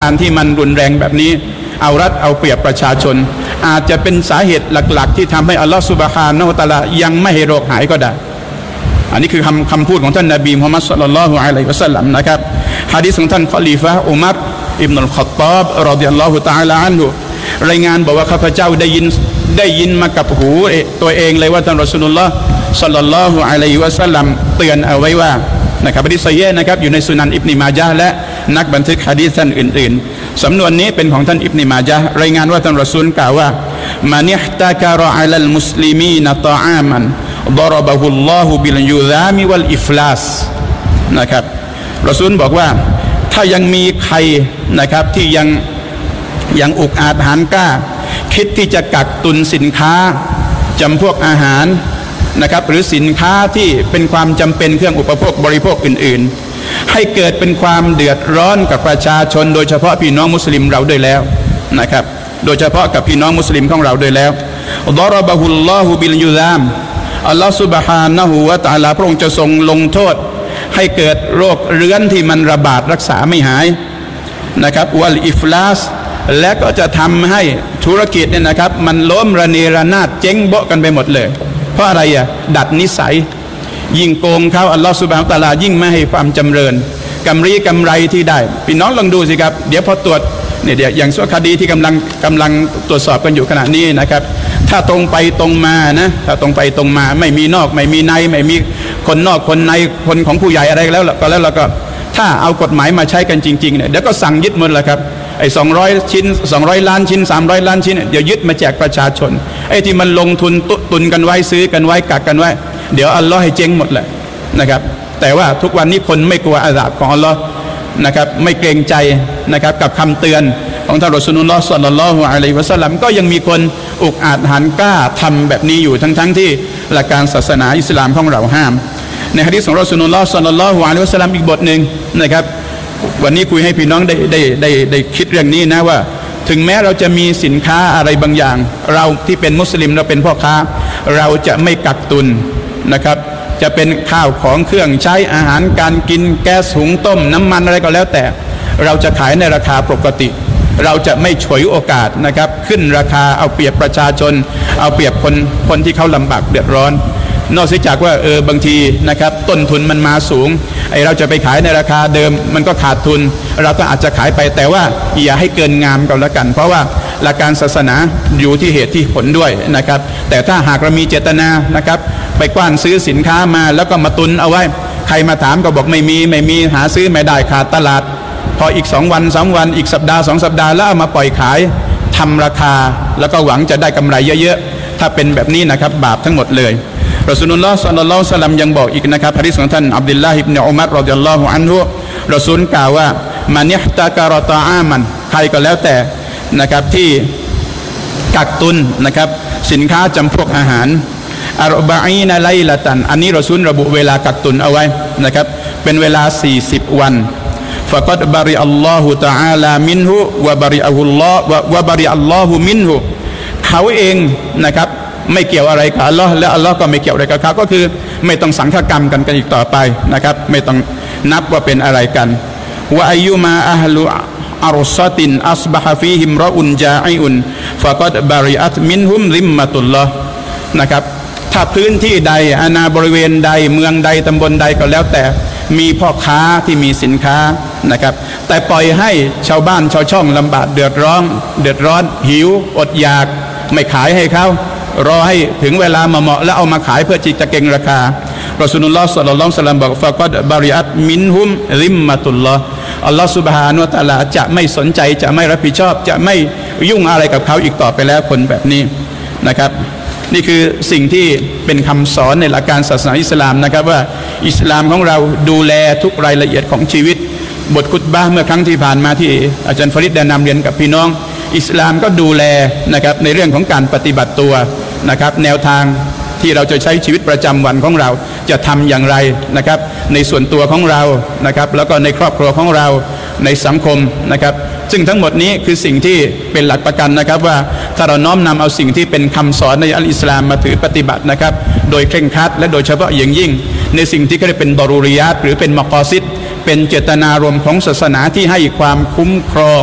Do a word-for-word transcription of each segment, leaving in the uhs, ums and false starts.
การที่มันรุนแรงแบบนี้เอารัดเอาเปรียบประชาชนอาจจะเป็นสาเหตุหลักๆที่ทำให้อัลลอฮฺซุบฮานะฮูวะตะอาลายังไม่ให้โรคหายก็ได้อันนี้คือคำคำพูดของท่านนบีมุฮัมมัดศ็อลลัลลอฮุอะลัยฮิวะซัลลัมนะครับหะดีษของท่านคอลีฟะห์อุมัรอิบนุลค็อฏฏอบรอฎิยัลลอฮุตะอาลาอันฮุรายงานบอกว่าข้าพเจ้าได้ยินได้ยินมากับหูตัวเองเลยว่าท่านรอซูลุลลอฮ์ศ็อลลัลลอฮุอะลัยฮิวะซัลลัมเตือนเอาไว้ว่านะครับหะดีษซอฮีฮ์นะครับอยู่ในสุนันอิบนุมาญะฮ์และนักบันทึกหะดีษท่านอื่นๆสำนวนนี้เป็นของท่านอิบนุมาญะฮ์รายงานว่าท่านรอซูลกล่าวว่ามันอิฮตะกะรออะลัลมุสลิมีนตะอามันดารบะฮุลลอฮุบิลยูซามิวัลอิฟลาสนะครับรอซูลบอกว่าถ้ายังมีใครนะครับที่ยังยังอุกอาจหาญกล้าคิดที่จะกักตุนสินค้าจำพวกอาหารนะครับหรือสินค้าที่เป็นความจำเป็นเครื่องอุปโภคบริโภคอื่นๆให้เกิดเป็นความเดือดร้อนกับประชาชนโดยเฉพาะพี่น้องมุสลิมเราด้วยแล้วนะครับโดยเฉพาะกับพี่น้องมุสลิมของเราด้วยแล้วดารบะฮุลลอฮุบิลยูซามอัลลอฮฺซุบฮานะฮูวะตะอาลาพระองค์จะทรงลงโทษให้เกิดโรคเรื้อนที่มันระบาดรักษาไม่หายนะครับวัลอิฟลาสและก็จะทำให้ธุรกิจเนี่ยนะครับมันล้มระเนระนาดเจ๊งโบะกันไปหมดเลยเพราะอะไรอ่ะดัดนิสัยยิ่งโกงเขาอัลลอฮฺซุบฮานะฮูวะตะอาลายิ่งไม่ให้ความจำเริญกำไรกำไรที่ได้พี่น้องลองดูสิครับเดี๋ยวพอตรวจเนี่ยเดี๋ยวอย่างส่วนคดีที่กำลังกำลังตรวจสอบกันอยู่ขณะนี้นะครับถ้าตรงไปตรงมานะถ้าตรงไปตรงมาไม่มีนอกไม่มีในไม่มีคนนอกคนในคนของผู้ใหญ่อะไรแล้วก็แล้วเราก็ถ้าเอากฎหมายมาใช้กันจริงๆเนี่ยเดี๋ยวก็สั่งยึดหมดเลยครับไอ้สองร้อยชิ้นสองร้อยล้านชิ้นสามร้อยล้านชิ้นเดี๋ยวยึดมาแจกประชาชนไอ้ที่มันลงทุนตุนกันไว้ซื้อกันไว้กักกันไว้เดี๋ยวอัลลอฮ์ให้เจ๊งหมดเลยนะครับแต่ว่าทุกวันนี้คนไม่กลัวอาซาบของอัลลอฮ์นะครับไม่เกรงใจนะครับกับคำเตือนของท่านรอซูลุลลอฮ์ศ็อลลัลลอฮุอะลัยฮิวะซัลลัมก็ยังมีคนอุกอาจหาญกล้าทำแบบนี้อยู่ทั้งๆที่หลักการศาสนาอิสลามของเราห้ามในหะดีษของรอซูลุลลอฮ์ศ็อลลัลลอฮุอะลัยฮิวะซัลลัมอีกบทหนึ่งนะครับวันนี้คุยให้พี่น้องได้ได้ได้ได้คิดเรื่องนี้นะว่าถึงแม้เราจะมีสินค้าอะไรบางอย่างเราที่เป็นมุสลิมเราเป็นพ่อค้าเราจะไม่กักตุนนะครับจะเป็นข้าวของเครื่องใช้อาหารการกินแก๊สหุงต้มน้ำมันอะไรก็แล้วแต่เราจะขายในราคาปกติเราจะไม่ฉวยโอกาสนะครับขึ้นราคาเอาเปรียบประชาชนเอาเปรียบคนคนที่เขาลำบากเดือดร้อนนอกจากว่าเออบางทีนะครับต้นทุนมันมาสูงไอเราจะไปขายในราคาเดิมมันก็ขาดทุนเราก็อาจจะขายไปแต่ว่าอย่าให้เกินงามกันแล้วกันเพราะว่าหลักการศาสนาอยู่ที่เหตุที่ผลด้วยนะครับแต่ถ้าหากเรามีเจตนานะครับไปกว้านซื้อสินค้ามาแล้วก็มาตุนเอาไว้ใครมาถามก็บอกไม่มีไม่มีหาซื้อไม่ได้ขาดตลาดพออีกสองวันสามวันอีกสัปดาห์สองสัปดาห์แล้วเอามาปล่อยขายทำราคาแล้วก็หวังจะได้กำไรเยอะๆถ้าเป็นแบบนี้นะครับบาปทั้งหมดเลยรอซูลุลลอฮ์ศ็อลลัลลอฮุอะลัยฮิวะซัลลัมยังบอกอีกนะครับหะดีษของท่านอับดุลลาฮ์อิบนุอุมัรรอฎิยัลลอฮุอันฮุรอซูลกล่าวว่ามันอิฮตะกะรอตะอามันใครก็แล้วแต่นะครับที่กักตุนนะครับสินค้าจำพวกอาหารอัรบะอีนะไลละตันอันนี้รอซูลระบุเวลากักตุนเอาไว้นะครับเป็นเวลาสี่สิบวันฟะกัดบะริอัลลอฮุตะอาลามินฮุวะบะริอะฮุลลอฮ์วะบะริอัลลอฮุมินฮุเขาเองนะครับไม่เกี่ยวอะไรกับอัลลอฮ์และอัลลอฮ์ก็ไม่เกี่ยวอะไรกับเขาก็คือไม่ต้องสังฆกรรมกันกันอีกต่อไปนะครับไม่ต้องนับว่าเป็นอะไรกันวะอายุมาอะฮลุอัรซะตินอัศบะฮะฟีฮิมรออุนจาอิอุนฟะกัดบะริอัตมินฮุมซิมมะตุลลอฮ์นะครับถ้าพื้นที่ใดอาณาบริเวณใดเมืองใดตำบลใดก็แล้วแต่มีพ่อค้าที่มีสินค้านะครับแต่ปล่อยให้ชาวบ้านชาวช่องลำบากเดือดร้อนเดือดร้อนหิวอดอยากไม่ขายให้เขารอให้ถึงเวลามาเหมาะแล้วเอามาขายเพื่อที่จะเก็งราคารอซูลุลลอฮ์ศ็อลลัลลอฮุอะลัยฮิวะซัลลัมบอกฟะกัดบะริอัตมินฮุมซิมมะตุลลอฮ์อัลลอฮ์ซุบฮานะฮูวะตะอาลาจะไม่สนใจจะไม่รับผิดชอบจะไม่ยุ่งอะไรกับเขาอีกต่อไปแล้วคนแบบนี้นะครับนี่คือสิ่งที่เป็นคำสอนในหลักการศาสนาอิสลามนะครับว่าอิสลามของเราดูแลทุกรายละเอียดของชีวิตบทคุตบะห์เมื่อครั้งที่ผ่านมาที่อาจารย์ฟาริดได้นำเรียนกับพี่น้องอิสลามก็ดูแลนะครับในเรื่องของการปฏิบัติตัวนะครับแนวทางที่เราจะใช้ชีวิตประจำวันของเราจะทำอย่างไรนะครับในส่วนตัวของเรานะครับแล้วก็ในครอบครัวของเราในสังคมนะครับซึ่งทั้งหมดนี้คือสิ่งที่เป็นหลักประกันนะครับว่าถ้าเราน้อมนำเอาสิ่งที่เป็นคำสอนในอัลอิสลามมาถือปฏิบัตินะครับโดยเคร่งครัดและโดยเฉพาะอย่างยิ่งในสิ่งที่เรียกเป็นดอรูริยาตหรือเป็นมะกอซิดเป็นเจตนารมณ์ของศาสนาที่ให้ความคุ้มครอง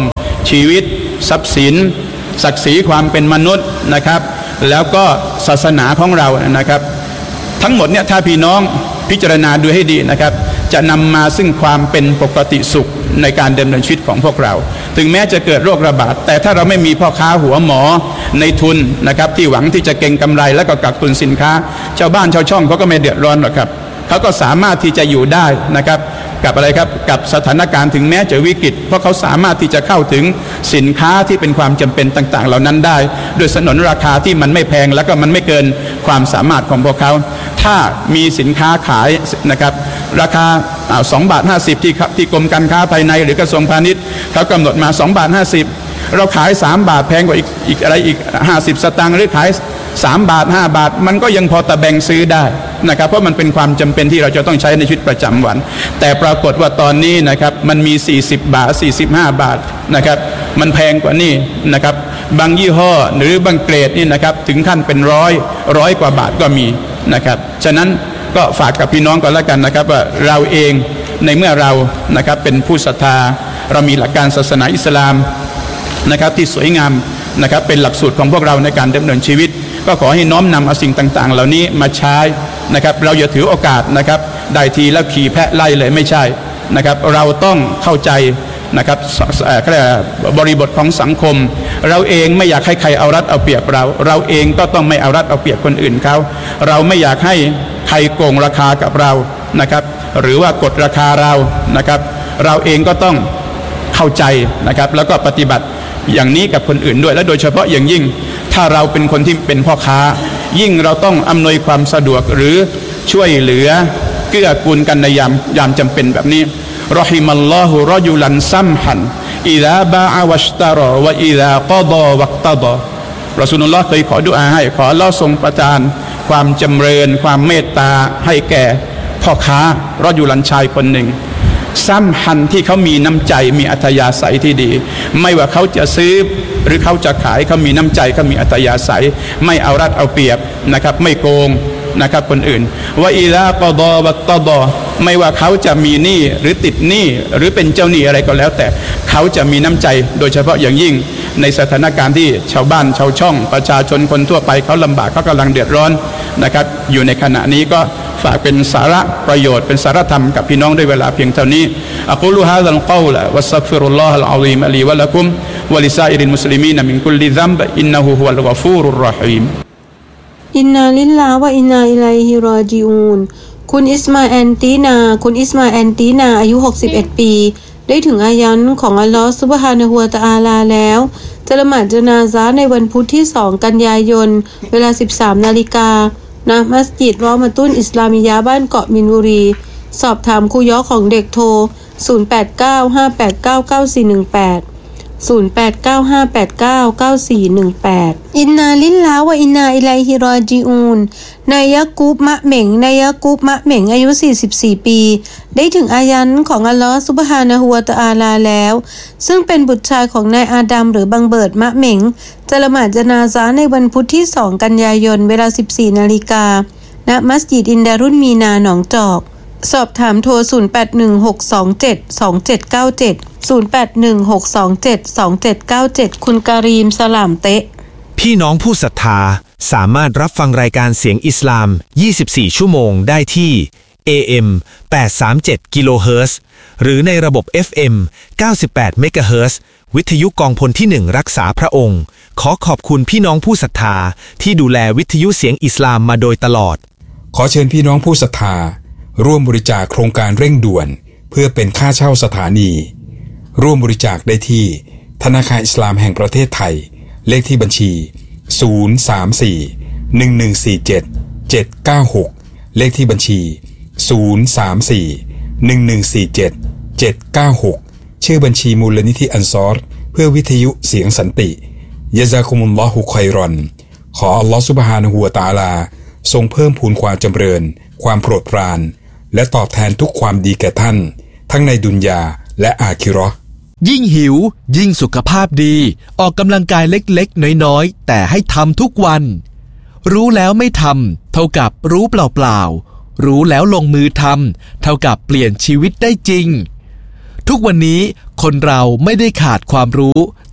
ชีวิตทรัพย์สินศักดิ์ศรีความเป็นมนุษย์นะครับแล้วก็ศาสนาของเรานะครับทั้งหมดเนี่ยถ้าพี่น้องพิจารณาดูให้ดีนะครับจะนำมาซึ่งความเป็นปกติสุขในการดำเนินชีวิตของพวกเราถึงแม้จะเกิดโรคระบาดแต่ถ้าเราไม่มีพ่อค้าหัวหมอในทุนนะครับที่หวังที่จะเก็งกำไรแล้วก็กักตุนสินค้าชาวบ้านชาวช่องเขาก็ไม่เดือดร้อนหรอกครับเขาก็สามารถที่จะอยู่ได้นะครับกับอะไรครับกับสถานการณ์ถึงแม้จะวิกฤตเพราะเขาสามารถที่จะเข้าถึงสินค้าที่เป็นความจำเป็นต่างๆเหล่านั้นได้โดยสนนราคาที่มันไม่แพงแล้วก็มันไม่เกินความสามารถของพวกเขาถ้ามีสินค้าขายนะครับราคาสองบาทห้าสิบที่ที่กรมการค้าภายในหรือกระทรวงพาณิชย์เขากำหนดมาสองบาทห้าสิบเราขายสามบาทแพงกว่าอีกอีกอะไรอีกห้าสิบสตางค์หรือขายสามบาทห้าบาทมันก็ยังพอตะแบ่งซื้อได้นะครับเพราะมันเป็นความจำเป็นที่เราจะต้องใช้ในชีวิตประจำวันแต่ปรากฏว่าตอนนี้นะครับมันมีสี่สิบบาทสี่สิบห้าบาทนะครับมันแพงกว่านี้นะครับบางยี่ห้อหรือบางเกรดนี่นะครับถึงขั้นเป็นร้อยร้อยกว่าบาทก็มีนะครับฉะนั้นก็ฝากกับพี่น้องก่อนแล้วกันนะครับว่าเราเองในเมื่อเรานะครับเป็นผู้ศรัทธาเรามีหลักการศาสนาอิสลามนะครับที่สวยงามนะครับเป็นหลักสูตรของพวกเราในการดำเนินชีวิตก็ขอให้น้อมนำเอาสิ่งต่างๆเหล่านี้มาใช้นะครับเราอย่าถือโอกาสนะครับได้ทีแล้วขี่แพะไล่เลยไม่ใช่นะครับเราต้องเข้าใจนะครับบริบทของสังคมเราเองไม่อยากให้ใครเอารัดเอาเปรียบเราเราเองก็ต้องไม่เอารัดเอาเปรียบคนอื่นเขาเราไม่อยากให้ใครโกงราคากับเรานะครับหรือว่ากดราคาเรานะครับเราเองก็ต้องเข้าใจนะครับแล้วก็ปฏิบัติอย่างนี้กับคนอื่นด้วยและโดยเฉพาะอย่างยิ่งถ้าเราเป็นคนที่เป็นพ่อค้ายิ่งเราต้องอำนวยความสะดวกหรือช่วยเหลือเกื้อกูลกันในยามยามจำเป็นแบบนี้รอฮิมัลลอฮุรอจุลันซัมฮันอิซาบะอะวัชตารอวะอิซากอฎอวักตฎอรอซูลุลลอฮ์เคยขอดุอาให้ขออัลเลาะห์ทรงประทานความจำเริญความเมตตาให้แก่พ่อค้ารอจุลันชายคนหนึ่งซัมฮันที่เขามีน้ำใจมีอัธยาศัยที่ดีไม่ว่าเขาจะซื้อหรือเขาจะขายเขามีน้ำใจเขามีอัธยาศัยไม่เอารัดเอาเปรียบนะครับไม่โกงนะครับคนอื่นว่าอิซากอฎอวักตฎอไม่ว่าเขาจะมีหนี้หรือติดหนี้หรือเป็นเจ้าหนี้อะไรก็แล้วแต่เขาจะมีน้ำใจโดยเฉพาะอย่างยิ่งในสถานการณ์ที่ชาวบ้านชาวช่องประชาชนคนทั่วไปเขาลำบากเขากำลังเดือดร้อนนะครับอยู่ในขณะนี้ก็ฝากเป็นสาระประโยชน์เป็นสาระธรรมกับพี่น้องด้วยเวลาเพียงเท่านี้อะกูลุฮาซัลกอลวัสตัฆฟิรุลลอฮัลอะซีมอะลีวะละกุมวะลิซาอิริลมุสลิมีนมินกุลลิซัมบอินนะฮูฮุวัลกอฟูรุรเราะฮีมอินนาลิลลาฮ์วะอินนาอิลัยฮิรอญิอูนคุณอิสมาแอนตีนาคุณอิสมาแอนตีนาอายุหกสิบเอ็ดปีได้ถึงอายันของอัลลอฮฺซุบฮานะฮูวะตะอาลาแล้วจะละหมาดญะนาซะห์ในวันพุธที่สองกันยายนเวลา สิบสาม นาฬิกาณมัสยิดรอมะตุนอิสลามิยะห์บ้านเกาะมินบุรีสอบถามครูย้อของเด็กโทรศูนย์ แปด เก้า ห้า แปด เก้า เก้า สี่ หนึ่ง แปด ศูนย์ แปด เก้า ห้า แปด เก้า เก้า สี่ หนึ่ง แปดอินนาลิลลาฮ์วะอินนาอิลัยฮิรอญิอูนนายยะกูบมะเหม่งนายยะกูบมะเหม่งอายุสี่สิบสี่ปีได้ถึงอายันของอัลลอฮฺซุบฮานะฮูวะตะอาลาแล้วซึ่งเป็นบุตรชายของนายอาดัมหรือบังเบิดมะเหม่งจะละหมาดญะนาซะห์ในวันพุธที่สองกันยายนเวลา สิบสี่ นาฬิกาณมัสยิดอินดารุนมีนาหนองจอกสอบถามโทรศูนย์ แปด หนึ่ง หก สอง เจ็ด สอง เจ็ด เก้า เจ็ด ศูนย์ แปด หนึ่ง หก สอง เจ็ด สอง เจ็ด เก้า เจ็ดคุณการีมสลามเตะพี่น้องผู้ศรัทธาสามารถรับฟังรายการเสียงอิสลามยี่สิบสี่ชั่วโมงได้ที่ เอ เอ็ม แปดร้อยสามสิบเจ็ด กิโลเฮิรตซ์หรือในระบบ เอฟ เอ็ม เก้าสิบแปด เมกะเฮิรตซ์วิทยุกองพลที่หนึ่งรักษาพระองค์ขอขอบคุณพี่น้องผู้ศรัทธาที่ดูแลวิทยุเสียงอิสลามมาโดยตลอดขอเชิญพี่น้องผู้ศรัทธาร่วมบริจาคโครงการเร่งด่วนเพื่อเป็นค่าเช่าสถานีร่วมบริจาคได้ที่ธนาคารอิสลามแห่งประเทศไทยเลขที่บัญชีศูนย์ สาม สี่ หนึ่ง หนึ่ง สี่ เจ็ด เจ็ด เก้า หกเลขที่บัญชีศูนย์ สาม สี่ หนึ่ง หนึ่ง สี่ เจ็ด เจ็ด เก้า หกชื่อบัญชีมูลนิธิอันซอรเพื่อวิทยุเสียงสันติยะซากุมุลลอฮุค็อยรอนขออัลลอฮฺซุบฮานะฮูวะตะอาลาทรงเพิ่มพูนความจำเริญความโปรดปรานและตอบแทนทุกความดีแก่ท่านทั้งในดุนยาและอาคิเราะห์ยิ่งหิวยิ่งสุขภาพดีออกกำลังกายเล็กๆน้อยๆแต่ให้ทำทุกวันรู้แล้วไม่ทำเท่ากับรู้เปล่าๆรู้แล้วลงมือทำเท่ากับเปลี่ยนชีวิตได้จริงทุกวันนี้คนเราไม่ได้ขาดความรู้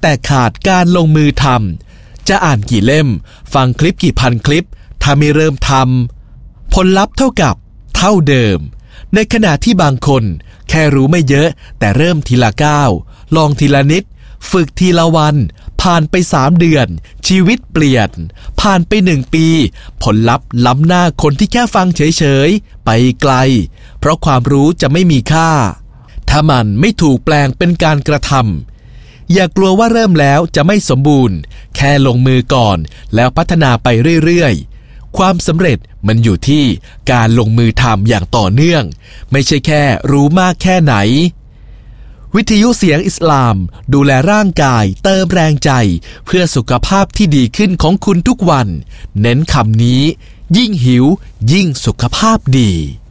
แต่ขาดการลงมือทำจะอ่านกี่เล่มฟังคลิปกี่พันคลิปถ้าไม่เริ่มทำผลลัพธ์เท่ากับเท่าเดิมในขณะที่บางคนแค่รู้ไม่เยอะแต่เริ่มทีละก้าวลองทีละนิดฝึกทีละวันผ่านไปสามเดือนชีวิตเปลี่ยนผ่านไปหนึ่งปีผลลัพธ์ล้ำหน้าคนที่แค่ฟังเฉยๆไปไกลเพราะความรู้จะไม่มีค่าถ้ามันไม่ถูกแปลงเป็นการกระทำอย่ากลัวว่าเริ่มแล้วจะไม่สมบูรณ์แค่ลงมือก่อนแล้วพัฒนาไปเรื่อยๆความสำเร็จมันอยู่ที่การลงมือทำอย่างต่อเนื่องไม่ใช่แค่รู้มากแค่ไหนวิทยุเสียงอิสลามดูแลร่างกายเติมแรงใจเพื่อสุขภาพที่ดีขึ้นของคุณทุกวันเน้นคำนี้ยิ่งหิวยิ่งสุขภาพดี